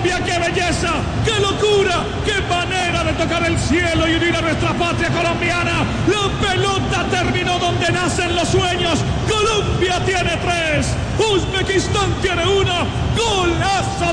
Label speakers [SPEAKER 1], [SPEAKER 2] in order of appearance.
[SPEAKER 1] Colombia, qué belleza, qué locura, qué manera de tocar el cielo y unir a nuestra patria colombiana. La pelota terminó donde nacen los sueños. Colombia tiene 3, Uzbekistán tiene 1. Golazo